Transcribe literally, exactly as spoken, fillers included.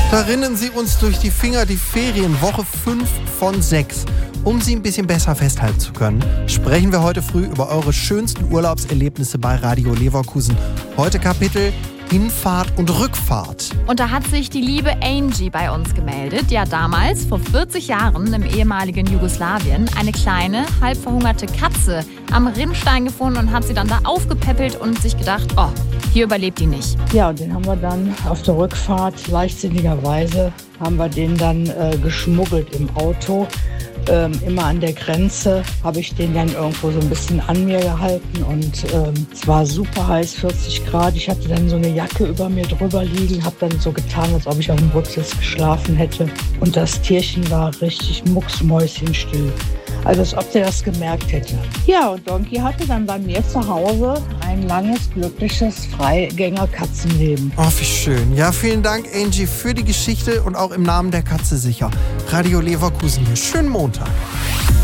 Da rinnen sie uns durch die Finger die Ferien, Woche fünf von sechs. Um sie ein bisschen besser festhalten zu können, sprechen wir heute früh über eure schönsten Urlaubserlebnisse bei Radio Leverkusen. Heute Kapitel Hinfahrt und Rückfahrt. Und da hat sich die liebe Angie bei uns gemeldet, die hat damals, vor vierzig Jahren, im ehemaligen Jugoslawien, eine kleine, halb verhungerte Katze am Rinnstein gefunden und hat sie dann da aufgepäppelt und sich gedacht, oh, hier überlebt die nicht. Ja, und den haben wir dann auf der Rückfahrt, leichtsinnigerweise, haben wir den dann äh, geschmuggelt im Auto. Ähm, immer an der Grenze habe ich den dann irgendwo so ein bisschen an mir gehalten und ähm, es war super heiß, vierzig Grad. Ich hatte dann so eine Jacke über mir drüber liegen, habe dann so getan, als ob ich auf dem Rücksitz geschlafen hätte. Und das Tierchen war richtig mucksmäuschenstill. Also als ob der das gemerkt hätte. Ja, und Donkey hatte dann bei mir zu Hause ein langes, glückliches Freigänger-Katzenleben. Oh, wie schön. Ja, vielen Dank, Angie, für die Geschichte und auch im Namen der Katze sicher. Radio Leverkusen hier. Schönen Montag.